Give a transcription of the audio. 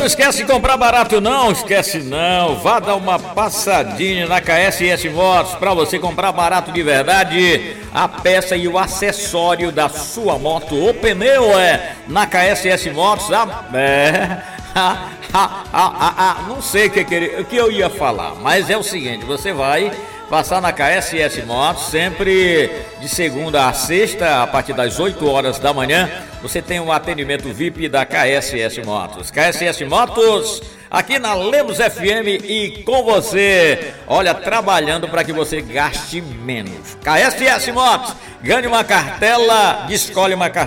não esquece de comprar barato não, esquece não. Vá dar uma passadinha na KSS Motos para você comprar barato de verdade. A peça e o acessório da sua moto, o pneu na KSS Motos. Não sei o que eu ia falar, mas é o seguinte, você vai passar na KSS Motos, sempre de segunda a sexta, a partir das 8 horas da manhã, você tem um atendimento VIP da KSS Motos. KSS Motos, aqui na Lemos FM e com você, olha, trabalhando para que você gaste menos. KSS Motos, ganhe uma cartela, escolhe uma cartela.